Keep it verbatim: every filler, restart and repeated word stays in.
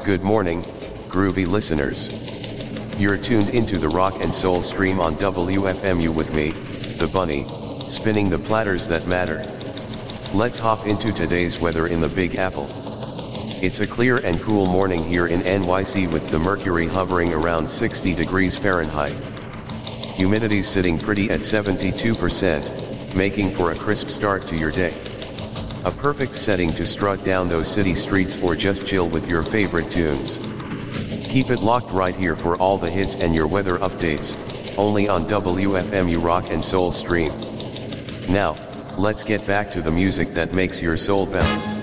Good morning, groovy listeners. You're tuned into the Rock and Soul stream on W F M U with me, the Bunny, spinning the platters that matter. Let's hop into today's weather in the Big Apple. It's a clear and cool morning here in N Y C with the mercury hovering around sixty degrees Fahrenheit. Humidity sitting pretty at seventy-two percent, making for a crisp start to your day. A perfect setting to strut down those city streets or just chill with your favorite tunes. Keep it locked right here for all the hits and your weather updates, only on W F M U Rock and Soul stream. Now, let's get back to the music that makes your soul bounce.